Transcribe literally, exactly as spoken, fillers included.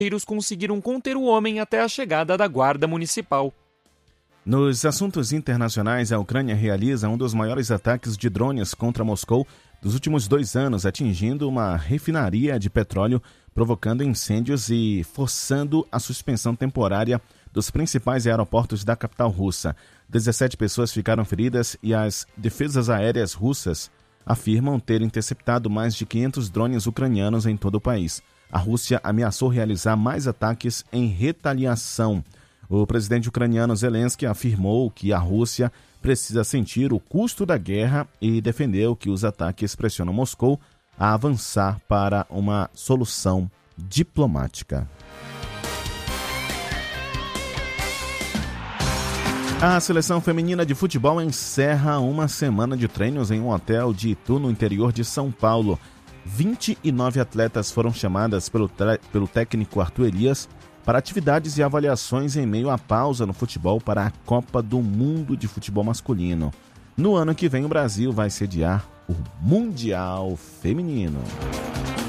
Os conseguiram conter o homem até a chegada da Guarda Municipal. Nos assuntos internacionais, a Ucrânia realiza um dos maiores ataques de drones contra Moscou dos últimos dois anos, atingindo uma refinaria de petróleo, provocando incêndios e forçando a suspensão temporária dos principais aeroportos da capital russa. dezessete pessoas ficaram feridas e as defesas aéreas russas afirmam ter interceptado mais de quinhentos drones ucranianos em todo o país. A Rússia ameaçou realizar mais ataques em retaliação. O presidente ucraniano Zelensky afirmou que a Rússia precisa sentir o custo da guerra e defendeu que os ataques pressionam Moscou a avançar para uma solução diplomática. A seleção feminina de futebol encerra uma semana de treinos em um hotel de Itu, no interior de São Paulo. vinte e nove atletas foram chamadas pelo, tre- pelo técnico Arthur Elias para atividades e avaliações em meio à pausa no futebol para a Copa do Mundo de Futebol Masculino. No ano que vem, o Brasil vai sediar o Mundial Feminino.